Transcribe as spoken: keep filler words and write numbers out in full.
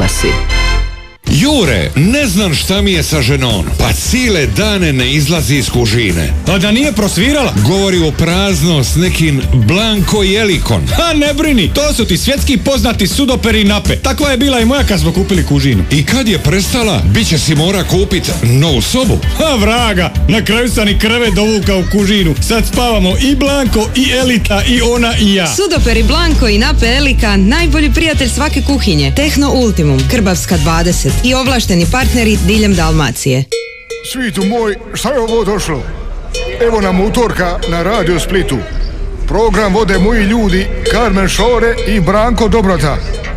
nosi. Jure, ne znam šta mi je sa ženom, pa cijele dane ne izlazi iz kužine. A da nije prosvirala? Govori u prazno s nekim Blanko Jelikon. Ha, ne brini, to su ti svjetski poznati sudoperi nape. Takva je bila i moja kad smo kupili kužinu. I kad je prestala, bit će si mora kupit novu sobu. Ha, vraga, na kraju sam i krevet dovukao u kužinu. Sad spavamo i Blanko, i Elita, i ona, i ja. Sudoperi Blanko i nape Elika, najbolji prijatelj svake kuhinje. Tehno Ultimum, Krbavska dvadeset i ovlašteni partneri diljem Dalmacije. Svitu moj, šta je ovo došlo? Evo nam utorka na Radio Splitu. Program vode moji ljudi Karmen Šore i Branko Dobrota.